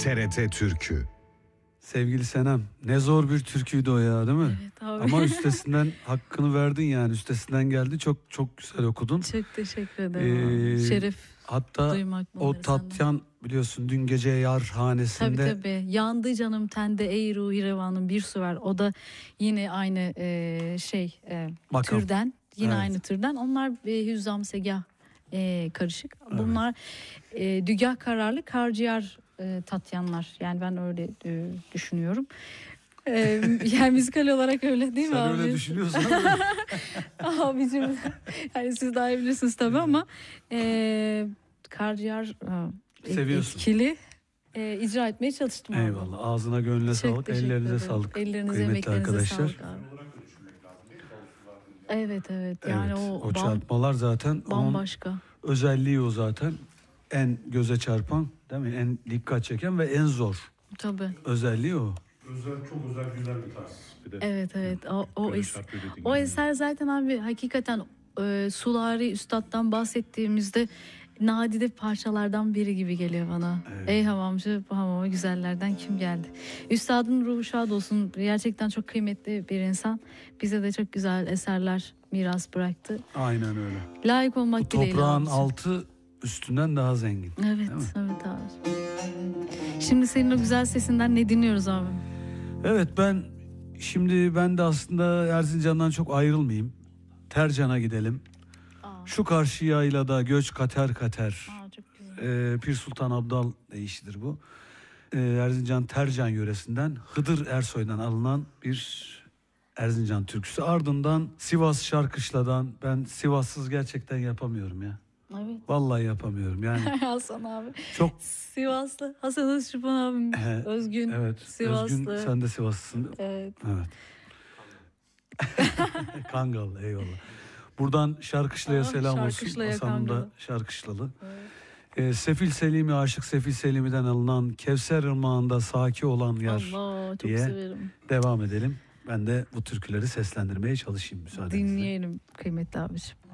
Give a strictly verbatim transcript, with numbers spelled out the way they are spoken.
T R T Türkü. Sevgili Senem, ne zor bir türküydü o ya, değil mi? Evet abi. Ama üstesinden hakkını verdin yani, üstesinden geldi, çok çok güzel okudun. Çok teşekkür ederim. Ee, Şeref hatta duymak bunları o Tatyan senden. biliyorsun, dün gece yar hanesinde. Tabii tabii. Yandı canım tende ey ruhi revanın bir su ver. O da yine aynı e, şey e, Makam. türden. Yine Evet. aynı türden. Onlar e, hüzzam segah e, karışık. Bunlar e, dügah kararlı karciğer e, tatyanlar. Yani ben öyle e, düşünüyorum. E, yani müzikal olarak öyle değil mi Sen abi? öyle düşünüyorsun. Abicim yani siz daha iyi bilirsiniz tabii ama e, karaciğer e, Seviyorsun. etkili e, icra etmeye çalıştım. abi. Eyvallah, ağzına gönlüne Çok sağlık, teşekkür ellerinize ederim. sağlık Ellerinize, kıymetli emeklerinize arkadaşlar. sağlık abi. Evet evet yani Evet, o, o bam- çarpmalar zaten onun bambaşka. özelliği, o zaten en göze çarpan, değil mi? En dikkat çeken ve en zor Tabii. özelliği o. Özel, çok özel güzel bir tarz. Bir de Evet evet o o, Böyle es- şarkı dediğin o gibi. eser zaten abi hakikaten e, Sulari Üstad'dan bahsettiğimizde nadide parçalardan biri gibi geliyor bana. Evet. Ey hamamcı bu hamama güzellerden kim geldi? Üstadın ruhu şad olsun. Gerçekten çok kıymetli bir insan. Bize de çok güzel eserler miras bıraktı. Aynen öyle. Layık olmak Bu dileğiyle toprağın abicim. altı üstünden daha zengin. Evet Değil mi? evet abi. Şimdi senin o güzel sesinden ne dinliyoruz abi? Evet, ben şimdi ben de aslında Erzincan'dan çok ayrılmayayım. Tercan'a gidelim. Aa, Şu karşı yaylada göç kater kater. aa, çok güzel. Ee, Pir Sultan Abdal deyişidir bu. Ee, Erzincan Tercan yöresinden Hıdır Ersoy'dan alınan bir Erzincan türküsü. Ardından Sivas Şarkışla'dan, ben Sivassız gerçekten yapamıyorum ya. Evet. Vallahi yapamıyorum yani. Hasan abi. Çok Sivaslı. Hasan Özçupan abim. He, Özgün. evet. Sivaslı. Özgün, sen de Sivaslısın. Evet. Evet. Kangal, eyvallah. Buradan Şarkışla'ya Ah, selam Şarkışla'ya, olsun. Hasan'ım da Kangal'a. Şarkışlalı. Evet. Ee, Sefil Selimi, Aşık Sefil Selimi'den alınan Kevser Irmağı'nda saki olan yer. Allah çok diye severim. Devam edelim. Ben de bu türküleri seslendirmeye çalışayım müsaadenizle. Dinleyelim kıymetli abiciğim.